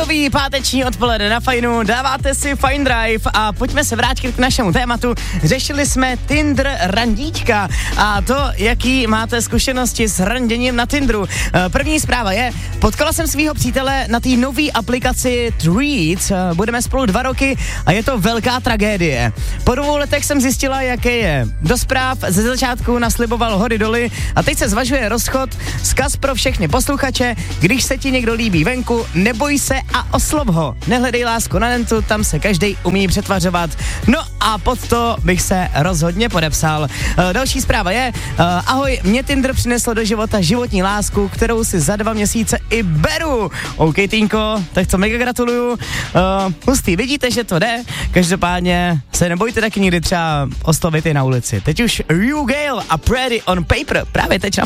Únorový páteční odpoledne na Fajnu, dáváte si Fine Drive a pojďme se vrátit k našemu tématu. Řešili jsme Tinder randíčka a to, jaký máte zkušenosti s randěním na Tinderu. První zpráva je, potkala jsem svého přítele na té nové aplikaci Threads, budeme spolu 2 roky a je to velká tragédie. Po 2 letech jsem zjistila, jaké je. Do zpráv ze začátku nasliboval hory doly a teď se zvažuje rozchod. Vzkaz pro všechny posluchače, když se ti někdo líbí venku, neboj se a oslov ho. Nehledej lásku na netu, tam se každej umí přetvařovat. No a pod to bych se rozhodně podepsal. Další zpráva je, ahoj, mě Tinder přineslo do života životní lásku, kterou si za 2 měsíce i beru. OK, Týnko, tak to mega gratuluju. Hustý, vidíte, že to jde. Každopádně se nebojte taky nikdy třeba oslovit i na ulici. Teď už Rio Gale a Pretty on Paper právě teď na